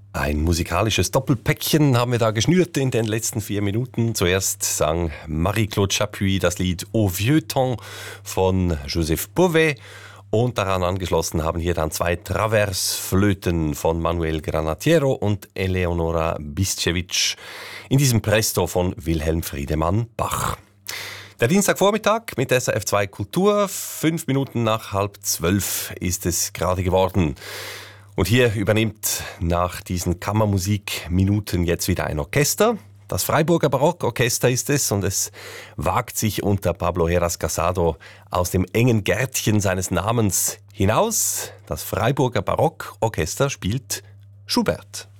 Ein musikalisches Doppelpäckchen haben wir da geschnürt in den letzten 4 Minuten. Zuerst sang Marie-Claude Chapuis das Lied Au Vieux Temps von Joseph Beauvais. Und daran angeschlossen haben hier dann 2 Traversflöten von Manuel Granatiero und Eleonora Biscevich in diesem Presto von Wilhelm Friedemann Bach. Der Dienstagvormittag mit SRF 2 Kultur, 5 Minuten nach 11:30 ist es gerade geworden. Und hier übernimmt nach diesen Kammermusikminuten jetzt wieder ein Orchester. Das Freiburger Barockorchester ist es und es wagt sich unter Pablo Heras Casado aus dem engen Gärtchen seines Namens hinaus. Das Freiburger Barockorchester spielt Schubert.